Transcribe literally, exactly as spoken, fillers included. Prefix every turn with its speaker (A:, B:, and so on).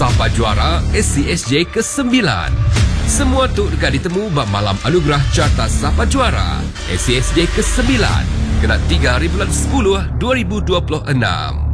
A: Sapa Juara S C S J kesembilan. Semua tu dekat ditemu bab malam anugerah carta Sapa Juara S C S J kesembilan. Kena tiga hari bulan sepuluh dua ribu dua puluh enam.